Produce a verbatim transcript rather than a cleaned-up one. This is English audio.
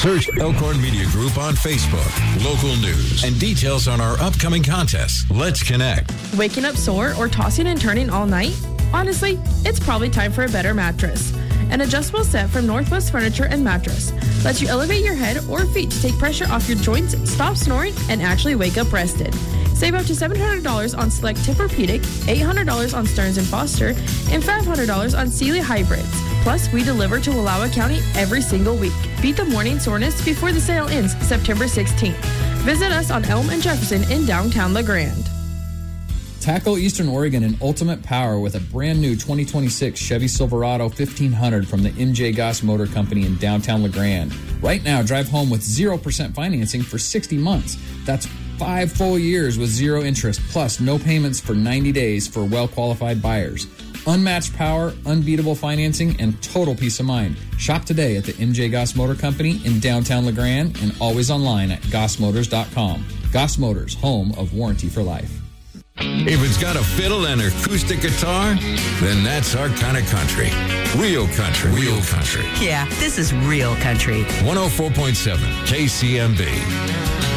Search Elkhorn Media Group on Facebook, local news, and details on our upcoming contests. Let's connect. Waking up sore or tossing and turning all night? Honestly, it's probably time for a better mattress. An adjustable set from Northwest Furniture and Mattress lets you elevate your head or feet to take pressure off your joints, stop snoring, and actually wake up rested. Save up to seven hundred dollars on select Tempur-Pedic, eight hundred dollars on Stearns and Foster, and five hundred dollars on Sealy Hybrids. Plus, we deliver to Wallowa County every single week. Beat the morning soreness before the sale ends September sixteenth. Visit us on Elm and Jefferson in downtown LaGrande. Tackle Eastern Oregon in ultimate power with a brand new twenty twenty-six Chevy Silverado fifteen hundred from the M J Goss Motor Company in downtown LaGrande. Right now, drive home with zero percent financing for sixty months. That's five full years with zero interest, plus no payments for ninety days for well-qualified buyers. Unmatched power, unbeatable financing, and total peace of mind. Shop today at the M J Goss Motor Company in downtown LaGrande and always online at goss motors dot com. Goss Motors, home of warranty for life. If it's got a fiddle and acoustic guitar, then that's our kind of country. Real country. Real country. Yeah, this is real country. one oh four point seven K C M B.